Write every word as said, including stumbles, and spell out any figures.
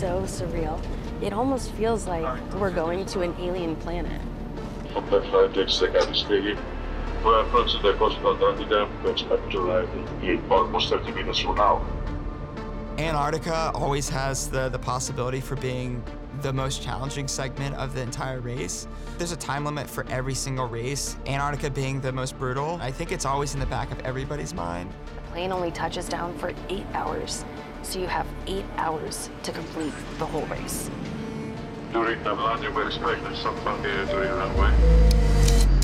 so surreal. It almost feels like we're going to an alien planet. Tekstejä käviskeihin. Voi protsente koskalta mitään perspektiivää, ei almost thirty minutes from now. Antarctica always has the, the possibility for being the most challenging segment of the entire race. There's a time limit for every single race, Antarctica being the most brutal. I think it's always in the back of everybody's mind. The plane only touches down for eight hours, so you have eight hours to complete the whole race. During the landing, we expect something during the runway.